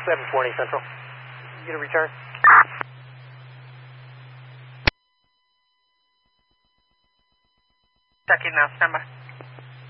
720 Central. Get a return. Checking now, stand by.